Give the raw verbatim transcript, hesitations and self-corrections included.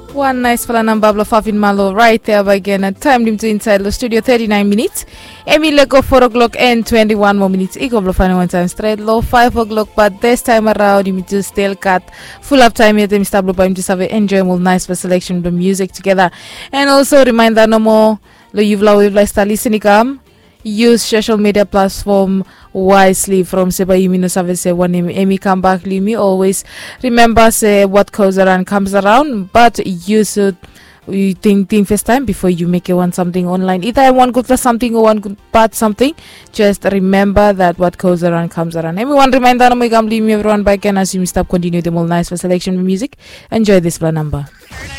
One nice fella number of Fafin Malo right there again at time lim to inside the studio thirty-nine minutes. Emile go four o'clock and twenty-one more minutes. Ego blo final one time straight low five o'clock, but this time around you to still cut full up time here them stable by him to have an enjoyable nice for selection of the music together. And also reminder no more lo you've la start listening come. Use social media platform wisely from Seba Yumino Service one Emi come back Limi always remember say what goes around comes around, but you should you think think first time before you make it want something online. Either I want good for something or one good bad something. Just remember that what goes around comes around. Everyone reminder no me come Limi everyone back and as you stop continue the more nice for selection of music. Enjoy this number.